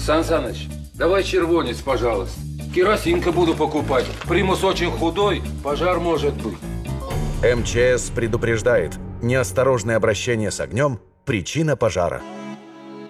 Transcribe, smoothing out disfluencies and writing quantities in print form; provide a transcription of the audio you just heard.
Сан Саныч, давай червонец, пожалуйста. Керосинка буду покупать. Примус очень худой, пожар может быть. МЧС предупреждает: неосторожное обращение с огнем – причина пожара.